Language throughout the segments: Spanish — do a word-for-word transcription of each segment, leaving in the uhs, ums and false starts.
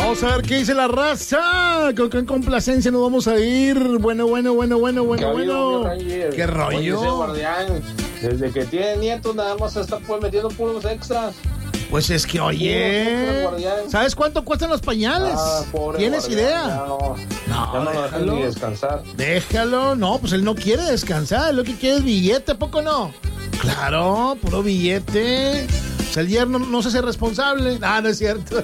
Vamos a ver qué dice la raza. Con qué complacencia nos vamos a ir. Bueno, bueno, bueno, bueno, bueno, bueno. ¿Qué rollo? Oye, guardián, desde que tiene nietos nada más se está pues metiendo puros extras. Pues es que, oye, ¿sabes cuánto cuestan los pañales? Ah, ¿Tienes guardián, idea? Ya no, no, ya no lo dejan ni descansar. Déjalo, no, pues él no quiere descansar, lo que quiere es billete, ¿a poco no? Claro, puro billete. O sea, el yerno no se hace responsable. Ah, no es cierto.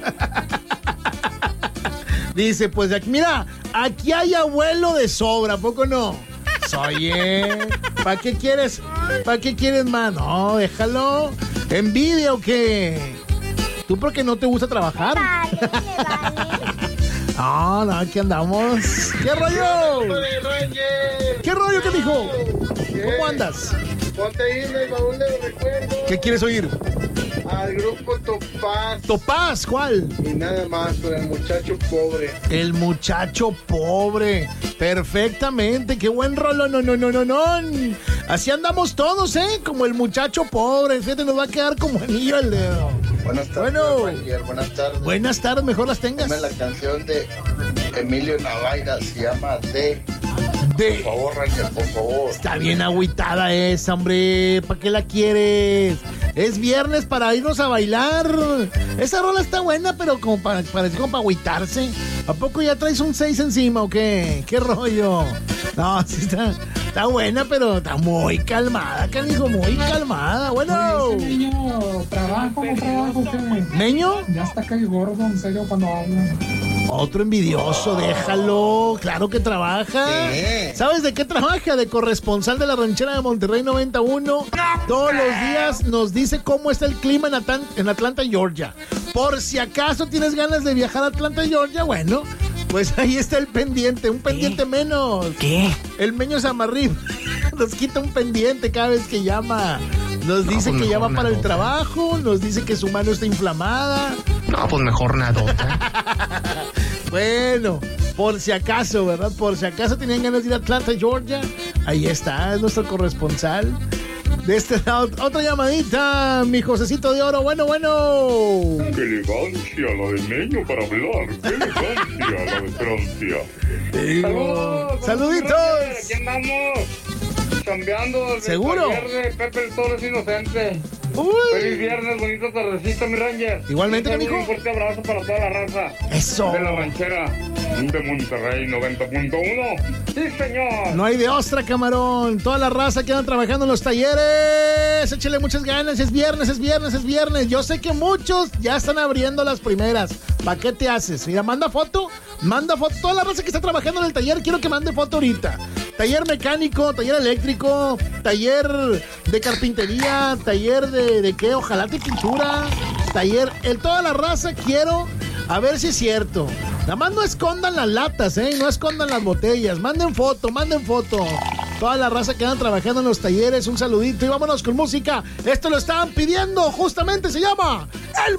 Dice, pues aquí, mira, aquí hay abuelo de sobra, ¿a poco no? Oye, ¿para qué quieres? ¿Para qué quieres más? No, déjalo. ¿Envidia o qué? ¿Tú porque no te gusta trabajar? Vale, me vale. No, no, aquí andamos. ¿Qué rollo? ¿Qué rollo, qué dijo? ¿Cómo andas? Ponte ahí en el baúl de los recuerdos. ¿Qué quieres oír? Al grupo Topaz. ¿Topaz? ¿Cuál? Y nada más, con el muchacho pobre. El muchacho pobre. Perfectamente. Qué buen rolo. No, no, no, no, no. Así andamos todos, ¿eh? Como el muchacho pobre. Fíjate, nos va a quedar como anillo al dedo. Buenas tardes, bueno, Ranger. Buenas tardes. Buenas tardes, mejor las tengas. Dame la canción de Emilio Navaira, se llama D. De... Por favor, Ranger, por favor. Está bien agüitada esa, hombre. ¿Para qué la quieres? Es viernes para irnos a bailar. Esa rola está buena, pero como para, para, como para agüitarse. ¿A poco ya traes un seis encima o qué? ¿Qué rollo? No, sí está, está buena, pero está muy calmada, canijo, muy calmada. Bueno. Oye, ese niño trabaja, ¿cómo trabajo? ¿Qué? ¿Niño? Ya está caí gordo, en serio, cuando habla. Otro envidioso, déjalo. Claro que trabaja. Sí. ¿Sabes de qué trabaja? De corresponsal de la ranchera de Monterrey noventa y uno. Todos los días nos dice cómo está el clima en, Atan- en Atlanta, Georgia. Por si acaso tienes ganas de viajar a Atlanta, Georgia, bueno, pues ahí está el pendiente, un pendiente menos. ¿Qué? El Meño Samarrib nos quita un pendiente cada vez que llama. Nos No, dice pues que llama mejor para el nadota. trabajo, nos dice que su mano está inflamada. No, pues mejor nadota. Bueno, por si acaso, ¿verdad? Por si acaso tenían ganas de ir a Atlanta, Georgia. Ahí está, es nuestro corresponsal. De este lado, otra llamadita, mi Josecito de Oro. Bueno, bueno. ¡Qué elegancia la de Meño para hablar! ¡Qué elegancia la de Francia! Digo, saluditos. Aquí andamos, chambeando desde ¿Seguro? el taller de Pepe el Toro es Inocente. Uy. Feliz viernes, bonito tardecito, mi Ranger. Igualmente, un, saludo, canijo. un fuerte abrazo para toda la raza. Eso. De la ranchera de Monterrey noventa punto uno. ¡Sí, señor! No hay de ostra, camarón. Toda la raza que andan trabajando en los talleres. Échale muchas ganas. Es viernes, es viernes, es viernes. Yo sé que muchos ya están abriendo las primeras. ¿Para qué te haces? Mira, manda foto. Manda foto. Toda la raza que está trabajando en el taller, quiero que mande foto ahorita. Taller mecánico, taller eléctrico, taller de carpintería, taller de, de qué, ojalá de pintura, taller, el toda la raza quiero a ver si es cierto. Nada más no escondan las latas, ¿eh? No escondan las botellas. Manden foto, manden foto. Toda la raza que andan trabajando en los talleres, un saludito y vámonos con música. Esto lo estaban pidiendo, justamente se llama El